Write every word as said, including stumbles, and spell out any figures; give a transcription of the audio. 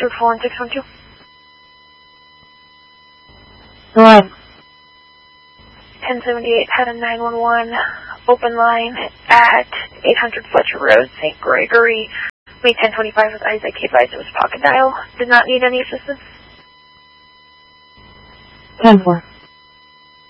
two four one six one two. Go ahead. ten seventy-eight had a nine one one open line at eight hundred Fletcher Road, Saint Gregory. May ten twenty-five with Isaac. He advised it was pocket dial. Did not need any assistance. ten four.